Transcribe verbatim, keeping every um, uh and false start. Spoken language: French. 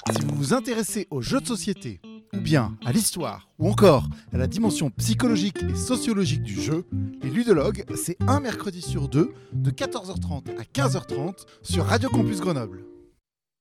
Si vous vous intéressez aux jeux de société, ou bien à l'histoire, ou encore à la dimension psychologique et sociologique du jeu, les Ludologues, c'est un mercredi sur deux, de quatorze heures trente à quinze heures trente, sur Radio Campus Grenoble.